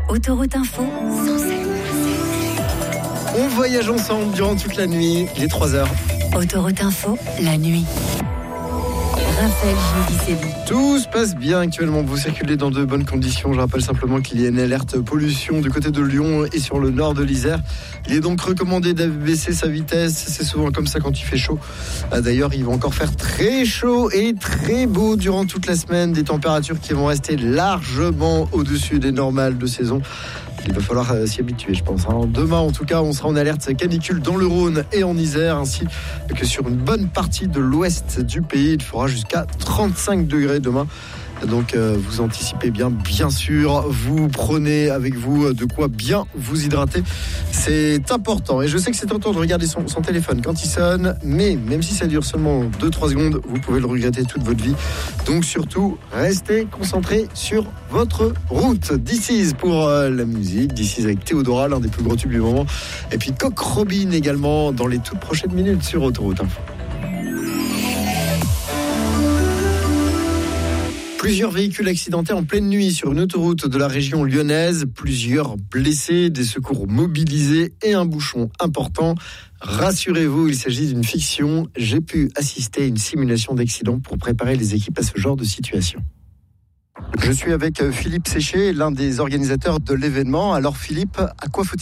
Autoroute Info, On voyage ensemble durant toute la nuit, il est 3h. Autoroute Info, la nuit. Raphaël Giudicelli. Tout se passe bien actuellement, vous circulez dans de bonnes conditions. Je rappelle simplement qu'il y a une alerte pollution du côté de Lyon et sur le nord de l'Isère. Il est donc recommandé d'abaisser sa vitesse, c'est souvent comme ça quand il fait chaud. D'ailleurs, il va encore faire très chaud et très beau durant toute la semaine. Des températures qui vont rester largement au-dessus des normales de saison. Il va falloir s'y habituer, je pense. Demain, en tout cas, on sera en alerte canicule dans le Rhône et en Isère, ainsi que sur une bonne partie de l'ouest du pays. Il fera jusqu'à 35 degrés demain. Donc, vous anticipez bien sûr. Vous prenez avec vous de quoi bien vous hydrater. C'est important. Et je sais que c'est tentant de regarder son téléphone quand il sonne. Mais même si ça dure seulement 2-3 secondes, vous pouvez le regretter toute votre vie. Donc, surtout, restez concentrés sur votre route. This is pour la musique. This is avec Théodora, l'un des plus gros tubes du moment. Et puis Coq Robin également dans les toutes prochaines minutes sur Autoroute Info. Plusieurs véhicules accidentés en pleine nuit sur une autoroute de la région lyonnaise. Plusieurs blessés, des secours mobilisés et un bouchon important. Rassurez-vous, il s'agit d'une fiction. J'ai pu assister à une simulation d'accident pour préparer les équipes à ce genre de situation. Je suis avec Philippe Séché, l'un des organisateurs de l'événement. Alors Philippe, à quoi faut-il s'attendre ?